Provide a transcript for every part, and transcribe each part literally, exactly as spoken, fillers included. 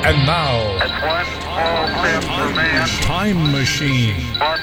And now, It's one small step for man, Time Machine. one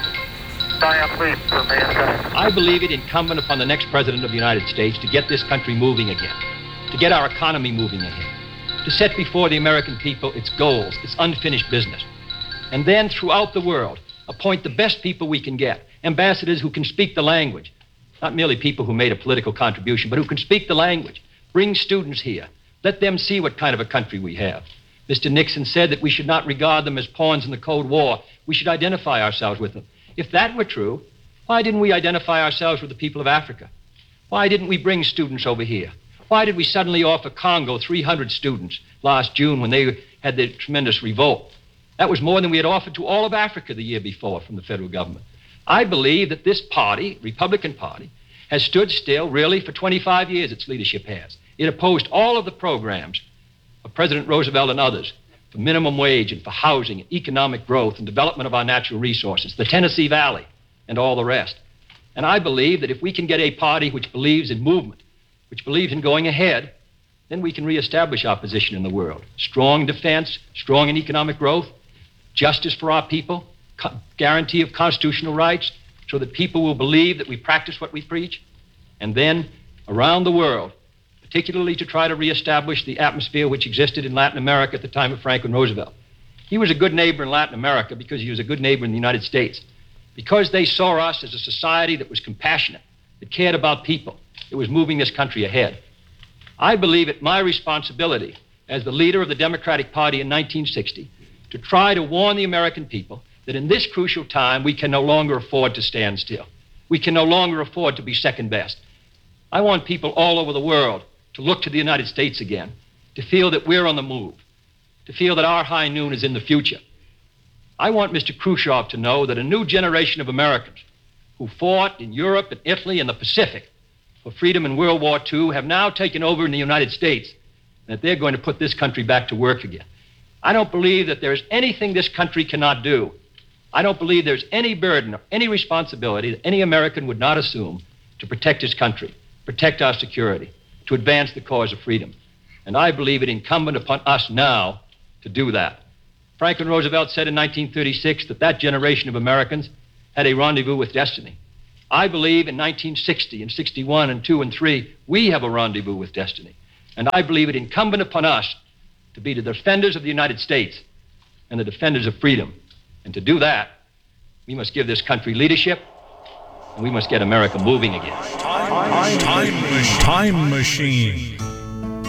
giant leap for mankind. I believe it incumbent upon the next president of the United States to get this country moving again, to get our economy moving ahead, to set before the American people its goals, its unfinished business, and then throughout the world, appoint the best people we can get, ambassadors who can speak the language, not merely people who made a political contribution, but who can speak the language, bring students here, let them see what kind of a country we have. Mister Nixon said that we should not regard them as pawns in the Cold War. We should identify ourselves with them. If that were true, why didn't we identify ourselves with the people of Africa? Why didn't we bring students over here? Why did we suddenly offer Congo three hundred students last June when they had their tremendous revolt? That was more than we had offered to all of Africa the year before from the federal government. I believe that this party, Republican Party, has stood still really for twenty-five years, its leadership has. It opposed all of the programs of President Roosevelt and others for minimum wage and for housing and economic growth and development of our natural resources, the Tennessee Valley and all the rest. And I believe that if we can get a party which believes in movement, which believes in going ahead, then we can reestablish our position in the world. Strong defense, strong in economic growth, justice for our people, co- guarantee of constitutional rights so that people will believe that we practice what we preach, and then around the world, particularly to try to reestablish the atmosphere which existed in Latin America at the time of Franklin Roosevelt. He was a good neighbor in Latin America because he was a good neighbor in the United States, because they saw us as a society that was compassionate, that cared about people, that was moving this country ahead. I believe it my responsibility as the leader of the Democratic Party in nineteen sixty to try to warn the American people that in this crucial time we can no longer afford to stand still. We can no longer afford to be second best. I want people all over the world to look to the United States again, to feel that we're on the move, to feel that our high noon is in the future. I want Mister Khrushchev to know that a new generation of Americans who fought in Europe and Italy and the Pacific for freedom in World War Two have now taken over in the United States, and that they're going to put this country back to work again. I don't believe that there's anything this country cannot do. I don't believe there's any burden or any responsibility that any American would not assume to protect his country, protect our security, to advance the cause of freedom. And I believe it incumbent upon us now to do that. Franklin Roosevelt said in nineteen thirty-six that that generation of Americans had a rendezvous with destiny. I believe in nineteen sixty and sixty-one and two and three, we have a rendezvous with destiny. And I believe it incumbent upon us to be the defenders of the United States and the defenders of freedom. And to do that, we must give this country leadership, and we must get America moving again. Time Machine. Time Machine.